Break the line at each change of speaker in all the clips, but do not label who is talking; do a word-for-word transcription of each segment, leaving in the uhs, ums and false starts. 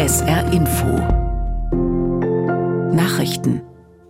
S R Info Nachrichten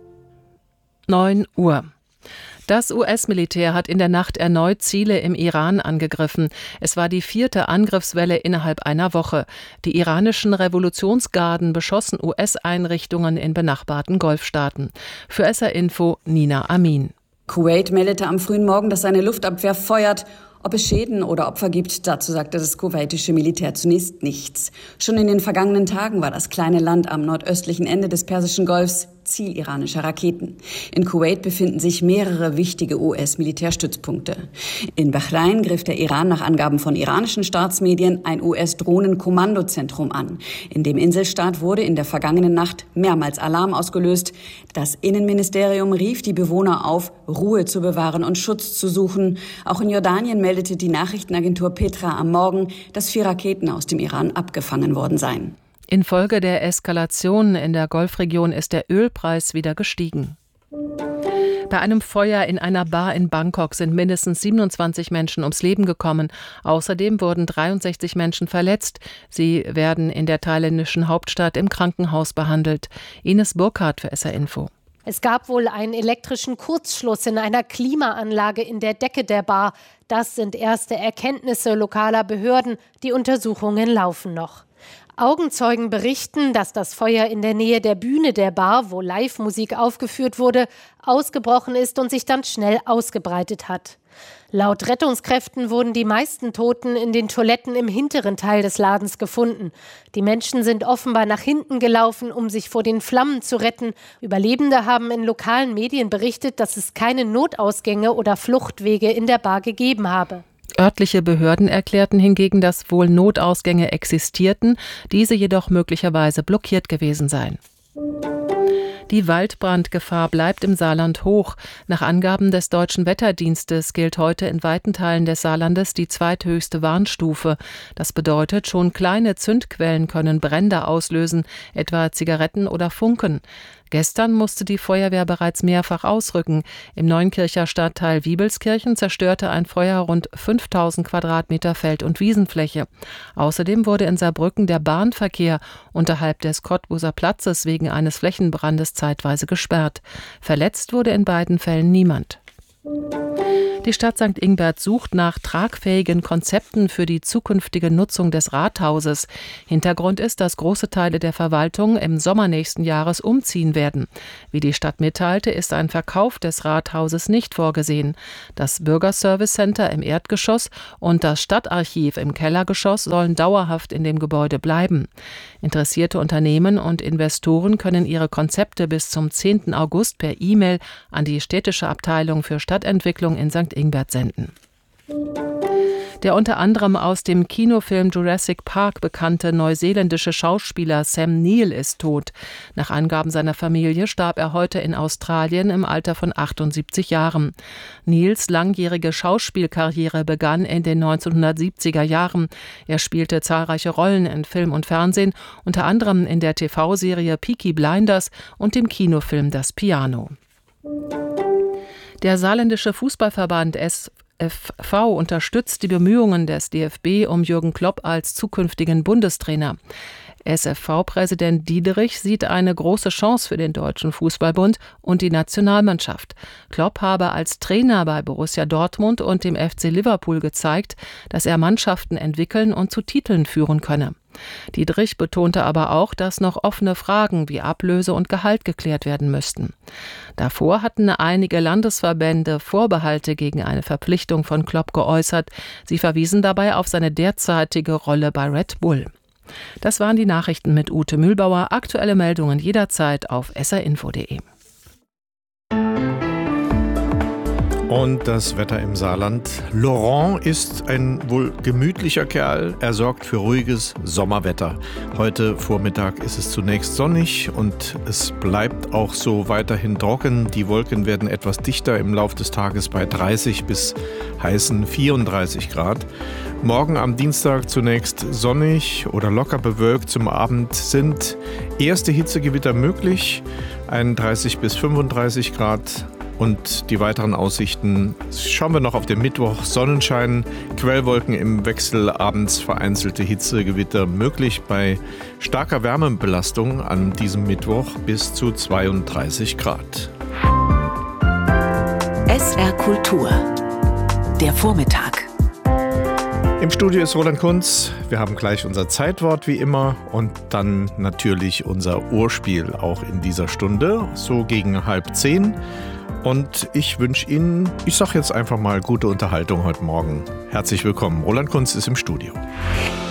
neun Uhr. Das U S-Militär hat in der Nacht erneut Ziele im Iran angegriffen. Es war die vierte Angriffswelle innerhalb einer Woche. Die iranischen Revolutionsgarden beschossen U S-Einrichtungen in benachbarten Golfstaaten. Für S R Info Nina Amin.
Kuwait meldete am frühen Morgen, dass seine Luftabwehr feuert. Ob es Schäden oder Opfer gibt, dazu sagte das kuwaitische Militär zunächst nichts. Schon in den vergangenen Tagen war das kleine Land am nordöstlichen Ende des Persischen Golfs Ziel iranischer Raketen. In Kuwait befinden sich mehrere wichtige U S-Militärstützpunkte. In Bahrain griff der Iran nach Angaben von iranischen Staatsmedien ein U S-Drohnenkommandozentrum an. In dem Inselstaat wurde in der vergangenen Nacht mehrmals Alarm ausgelöst. Das Innenministerium rief die Bewohner auf, Ruhe zu bewahren und Schutz zu suchen. Auch in Jordanien meldete die Nachrichtenagentur Petra am Morgen, dass vier Raketen aus dem Iran abgefangen worden seien.
Infolge der Eskalation in der Golfregion ist der Ölpreis wieder gestiegen. Bei einem Feuer in einer Bar in Bangkok sind mindestens siebenundzwanzig Menschen ums Leben gekommen. Außerdem wurden dreiundsechzig Menschen verletzt. Sie werden in der thailändischen Hauptstadt im Krankenhaus behandelt. Ines Burkhardt für S R Info.
Es gab wohl einen elektrischen Kurzschluss in einer Klimaanlage in der Decke der Bar. Das sind erste Erkenntnisse lokaler Behörden. Die Untersuchungen laufen noch. Augenzeugen berichten, dass das Feuer in der Nähe der Bühne der Bar, wo Live-Musik aufgeführt wurde, ausgebrochen ist und sich dann schnell ausgebreitet hat. Laut Rettungskräften wurden die meisten Toten in den Toiletten im hinteren Teil des Ladens gefunden. Die Menschen sind offenbar nach hinten gelaufen, um sich vor den Flammen zu retten. Überlebende haben in lokalen Medien berichtet, dass es keine Notausgänge oder Fluchtwege in der Bar gegeben habe.
Örtliche Behörden erklärten hingegen, dass wohl Notausgänge existierten, diese jedoch möglicherweise blockiert gewesen seien. Die Waldbrandgefahr bleibt im Saarland hoch. Nach Angaben des Deutschen Wetterdienstes gilt heute in weiten Teilen des Saarlandes die zweithöchste Warnstufe. Das bedeutet, schon kleine Zündquellen können Brände auslösen, etwa Zigaretten oder Funken. Gestern musste die Feuerwehr bereits mehrfach ausrücken. Im Neunkircher Stadtteil Wiebelskirchen zerstörte ein Feuer rund fünftausend Quadratmeter Feld- und Wiesenfläche. Außerdem wurde in Saarbrücken der Bahnverkehr unterhalb des Cottbuser Platzes wegen eines Flächenbrandes zeitweise gesperrt. Verletzt wurde in beiden Fällen niemand. Die Stadt Sankt Ingbert sucht nach tragfähigen Konzepten für die zukünftige Nutzung des Rathauses. Hintergrund ist, dass große Teile der Verwaltung im Sommer nächsten Jahres umziehen werden. Wie die Stadt mitteilte, ist ein Verkauf des Rathauses nicht vorgesehen. Das Bürgerservice Center im Erdgeschoss und das Stadtarchiv im Kellergeschoss sollen dauerhaft in dem Gebäude bleiben. Interessierte Unternehmen und Investoren können ihre Konzepte bis zum zehnten August per E-Mail an die städtische Abteilung für Stadtentwicklung in Sankt Ingbert senden. Der unter anderem aus dem Kinofilm Jurassic Park bekannte neuseeländische Schauspieler Sam Neill ist tot. Nach Angaben seiner Familie starb er heute in Australien im Alter von achtundsiebzig Jahren. Neills langjährige Schauspielkarriere begann in den neunzehnhundertsiebziger Jahren. Er spielte zahlreiche Rollen in Film und Fernsehen, unter anderem in der T V-Serie Peaky Blinders und dem Kinofilm Das Piano. Der saarländische Fußballverband S F V unterstützt die Bemühungen des D F B um Jürgen Klopp als zukünftigen Bundestrainer. S F V-Präsident Diederich sieht eine große Chance für den Deutschen Fußballbund und die Nationalmannschaft. Klopp habe als Trainer bei Borussia Dortmund und dem F C Liverpool gezeigt, dass er Mannschaften entwickeln und zu Titeln führen könne. Diederich betonte aber auch, dass noch offene Fragen wie Ablöse und Gehalt geklärt werden müssten. Davor hatten einige Landesverbände Vorbehalte gegen eine Verpflichtung von Klopp geäußert. Sie verwiesen dabei auf seine derzeitige Rolle bei Red Bull. Das waren die Nachrichten mit Ute Mühlbauer. Aktuelle Meldungen jederzeit auf s r info punkt de.
Und das Wetter im Saarland. Laurent ist ein wohl gemütlicher Kerl. Er sorgt für ruhiges Sommerwetter. Heute Vormittag ist es zunächst sonnig und es bleibt auch so weiterhin trocken. Die Wolken werden etwas dichter im Laufe des Tages bei dreißig bis heißen vierunddreißig Grad. Morgen am Dienstag zunächst sonnig oder locker bewölkt. Zum Abend sind erste Hitzegewitter möglich. einunddreißig bis fünfunddreißig Grad. Und die weiteren Aussichten schauen wir noch auf den Mittwoch. Sonnenschein, Quellwolken im Wechsel, abends vereinzelte Hitzegewitter möglich bei starker Wärmebelastung an diesem Mittwoch bis zu zweiunddreißig Grad.
S R Kultur, der Vormittag.
Im Studio ist Roland Kunz. Wir haben gleich unser Zeitwort wie immer und dann natürlich unser Ohrspiel auch in dieser Stunde, so gegen halb zehn. Und ich wünsche Ihnen, ich sage jetzt einfach mal, gute Unterhaltung heute Morgen. Herzlich willkommen. Roland Kunz ist im Studio.